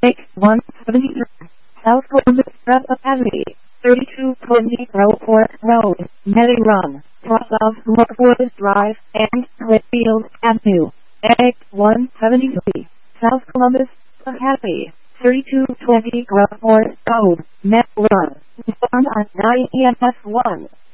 173, South Columbus Prep Academy, 3220 Crowport Road, Nettie Run, cross of Brookwood Drive and Whitfield Avenue. X173, South Columbus Academy, 3220 Crowport Road, Nettie Run, on 9EMS1.